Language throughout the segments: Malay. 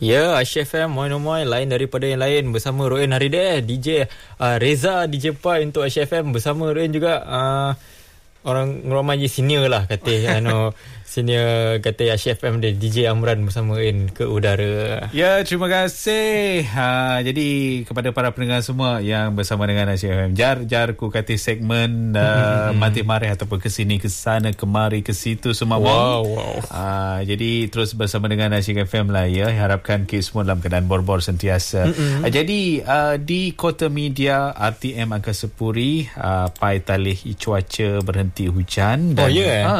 Ya, Asyik FM, Moin lain daripada yang lain bersama Roin hari deh. DJ Reza, DJ Pai untuk Asyik FM bersama Roin juga. Orang Romaji senior lah kata senior kata Asyik FM dia DJ Amran bersama Roin ke udara. Ya, terima kasih. Jadi kepada para pendengar semua yang bersama dengan Asyik FM, jar ku kata segmen mati marih ataupun ke sini ke sana kemari ke situ semua. Wow. Jadi terus bersama dengan Asyik FM lah ya. Harapkan kita semua dalam keadaan bor-bor sentiasa. Jadi di Kota Media RTM Angkasa Puri, pai talih cuaca berhenti hujan dan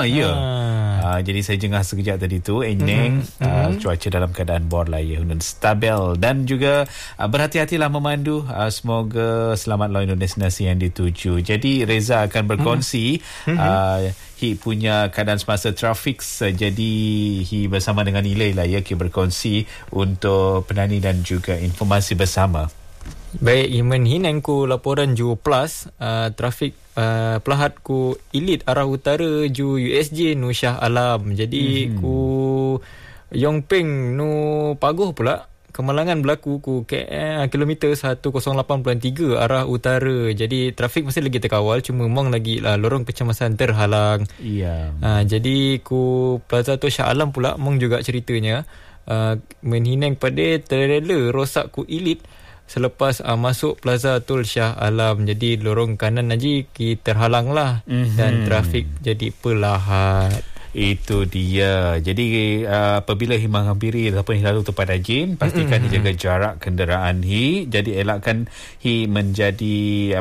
jadi saya jengah sekejap tadi tu eneng cuaca dalam keadaan bor lah ya, stabil dan juga berhati-hatilah memandu. Semoga selamat lawan destinasi yang dituju. Jadi Reza akan berkongsi Hi punya keadaan semasa trafik. Jadi Hi bersama dengan Ilay lah ya, kita berkongsi untuk penani dan juga informasi bersama. Baik, Iman Hinang ku laporan ju plus trafik pelahat ku Elite arah utara ju USJ nu Shah Alam. Jadi ku Yongpeng nu Paguh pula kemalangan berlaku ku kilometer 108.3 arah utara. Jadi trafik masih lagi terkawal, cuma memang lagi lorong kecemasan terhalang. Iya. Jadi ku Plaza tu Shah Alam pula mong juga ceritanya menhinang pada trailer rosak ku Elite selepas masuk Plaza Tol Shah Alam. Jadi lorong kanan Najib terhalang lah dan trafik jadi perlahan. Itu dia. Jadi apabila Hi menghampiri ataupun Hi lalu tempat Jin, pastikan Hi jaga jarak kenderaan Hi. Jadi elakkan Hi menjadi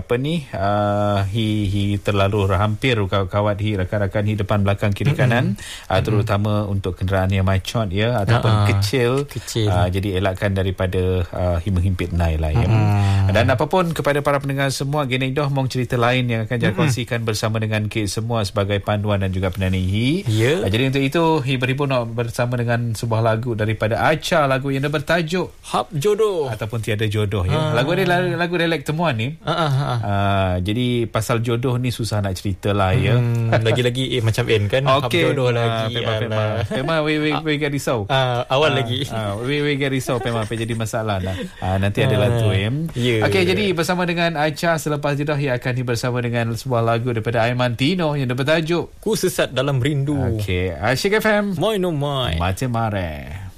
Hi terlalu hampir kawat Hi, rakan-rakan Hi depan belakang kiri kanan, terutama untuk kenderaan yang macot ya ataupun kecil. Jadi elakkan daripada Hi menghimpit naik lah ya. Dan apapun kepada para pendengar semua, gini dah mong cerita lain yang akan saya kongsikan bersama dengan kita semua sebagai panduan dan juga penani Hi. Jadi untuk itu Hi berhibur nak bersama dengan sebuah lagu daripada Acha, lagu yang bertajuk Hap Jodoh ataupun Tiada Jodoh ya. Lagu ni lagu relax temuan ni. Jadi pasal jodoh ni susah nak cerita lah ya. Lagi-lagi macam kan Hap Jodoh lagi. Memang we get risau. Awal lagi. We get risau memang jadi masalah lah. Nanti adalah tu Okey, jadi bersama dengan Acha selepas jeda Hi akan bersama dengan sebuah lagu daripada Aiman Tino yang bertajuk Ku Sesat Dalam Rindu. Okey, Asyik FM. Moin. Mati mareh.